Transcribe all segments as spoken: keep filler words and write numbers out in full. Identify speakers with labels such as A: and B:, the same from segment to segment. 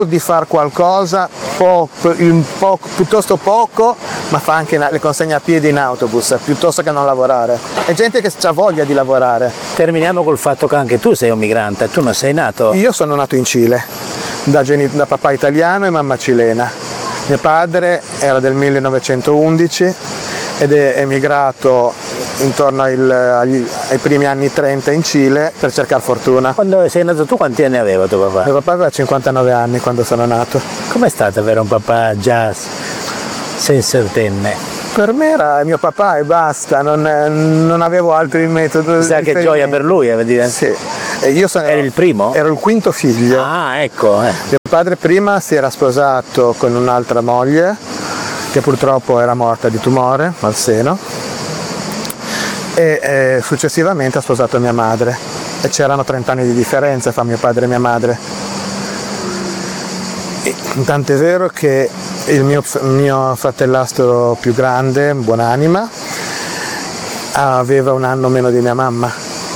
A: di far qualcosa, po, in po, piuttosto poco, ma fa anche le consegne a piedi in autobus, piuttosto che non lavorare. È gente che ha voglia di lavorare.
B: Terminiamo col fatto che anche tu sei un migrante, tu non sei nato?
A: Io sono nato in Cile, da, da papà italiano e mamma cilena. Mio padre era del millenovecentoundici ed è emigrato intorno ai, agli, ai primi anni trenta in Cile per cercare fortuna.
B: Quando sei nato tu quanti anni aveva tuo papà?
A: Mio papà aveva cinquantanove anni quando sono nato.
B: Com'è stato avere un papà già sessantenne?
A: Per me era mio papà e basta, non, non avevo altri metodi.
B: Sai che gioia per lui, a vedere?
A: Sì. E io sono,
B: eri il primo?
A: Ero il quinto figlio.
B: Ah, ecco. Eh.
A: Mio padre prima si era sposato con un'altra moglie che purtroppo era morta di tumore al seno e eh, successivamente ha sposato mia madre e c'erano trenta anni di differenza fra mio padre e mia madre. E, tant'è vero che il mio, mio fratellastro più grande, buonanima, aveva un anno meno di mia mamma.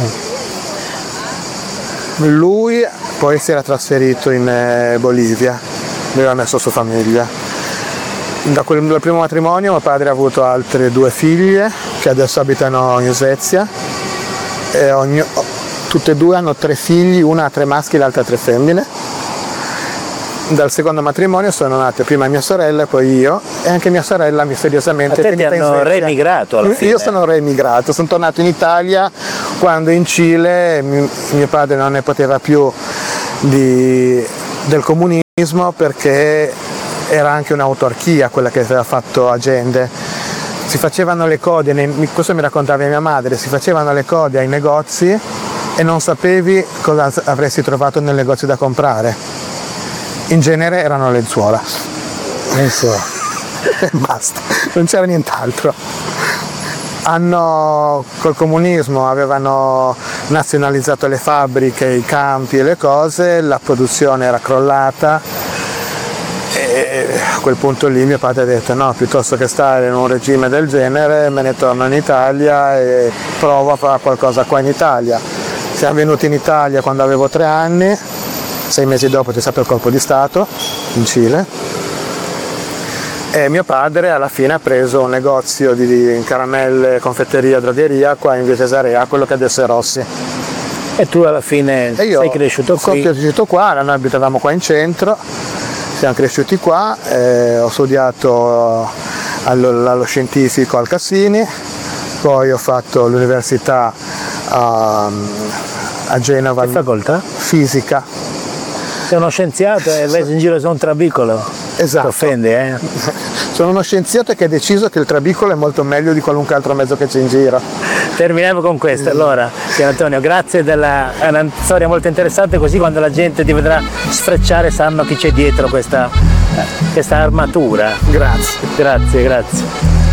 A: Lui poi si era trasferito in eh, Bolivia, aveva messo su famiglia. Da quel, dal primo matrimonio mio padre ha avuto altre due figlie che adesso abitano in Svezia e ogni, tutte e due hanno tre figli, una ha tre maschi e l'altra tre femmine. Dal secondo matrimonio sono nate prima mia sorella e poi io, e anche mia sorella misteriosamente
B: è finita in Svezia. Ti hanno reemigrato alla fine?
A: Io sono reemigrato, sono tornato in Italia quando in Cile mio, mio padre non ne poteva più di, del comunismo perché era anche un'autarchia quella che aveva fatto Allende. Si facevano le code, nei, questo mi raccontava mia madre, si facevano le code ai negozi e non sapevi cosa avresti trovato nel negozio da comprare. In genere erano lenzuola.
B: Lenzuola.
A: Basta, non c'era nient'altro. Hanno, col comunismo avevano nazionalizzato le fabbriche, i campi e le cose, la produzione era crollata e a quel punto lì mio padre ha detto no, piuttosto che stare in un regime del genere me ne torno in Italia e provo a fare qualcosa qua in Italia. Siamo venuti in Italia quando avevo tre anni. Sei mesi dopo c'è stato il colpo di Stato in Cile e mio padre alla fine ha preso un negozio di caramelle, confetteria, drogeria qua in via Cesarea, quello che adesso è Rossi.
B: E tu alla fine
A: e io
B: sei cresciuto qui?
A: Sono cresciuto qua, noi abitavamo qua in centro, siamo cresciuti qua, eh, ho studiato allo, allo scientifico al Cassini, poi ho fatto l'università a, a Genova.
B: Che facoltà?
A: Fisica.
B: Sei uno scienziato e vai in giro su un trabicolo.
A: Esatto.
B: Ti offende, eh?
A: Sono uno scienziato che ha deciso che il trabicolo è molto meglio di qualunque altro mezzo che c'è in giro.
B: Terminiamo con questo. Allora, Pier Antonio, grazie della è una storia molto interessante, così quando la gente ti vedrà sfrecciare sanno chi c'è dietro questa, questa armatura.
A: Grazie.
B: Grazie, grazie.